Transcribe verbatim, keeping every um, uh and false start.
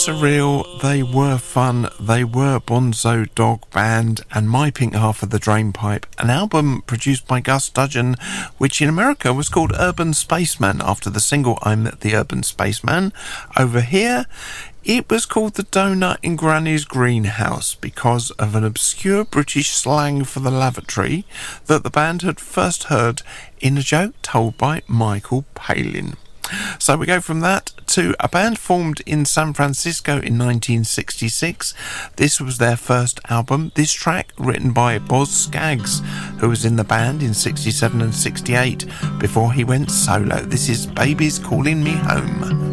surreal, they were fun, they were Bonzo Dog Band and My Pink Half of the Drainpipe, an album produced by Gus Dudgeon, which in America was called Urban Spaceman after the single I'm the Urban Spaceman. Over here, it was called The Donut in Granny's Greenhouse because of an obscure British slang for the lavatory that the band had first heard in a joke told by Michael Palin. So we go from that to a band formed in San Francisco in nineteen sixty-six. This was their first album. This track written by Boz Scaggs, who was in the band in sixty-seven and sixty-eight before he went solo. This is Baby's Calling Me Home.